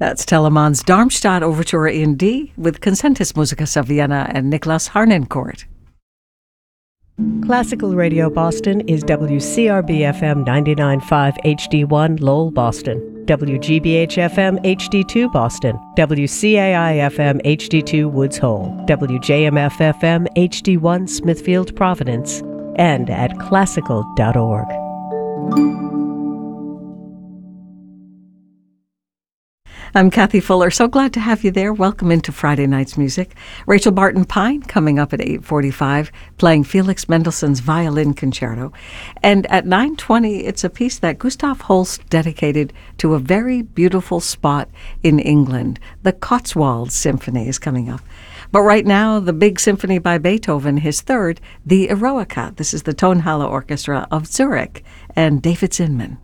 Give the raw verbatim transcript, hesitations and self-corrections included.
That's Telemann's Darmstadt Overture in D with Concentus Musicus of Vienna and Niklas Harnoncourt. Classical Radio Boston is W C R B F M ninety-nine point five H D one Lowell, Boston, W G B H F M H D two Boston, W C A I F M H D two Woods Hole, W J M F F M H D one Smithfield, Providence, and at classical dot org. I'm Kathy Fuller. So glad to have you there. Welcome into Friday Night's Music. Rachel Barton Pine coming up at eight forty-five, playing Felix Mendelssohn's Violin Concerto. And at nine twenty, it's a piece that Gustav Holst dedicated to a very beautiful spot in England. The Cotswolds Symphony is coming up. But right now, the big symphony by Beethoven, his third, the Eroica. This is the Tonhalle Orchestra of Zurich and David Zinman.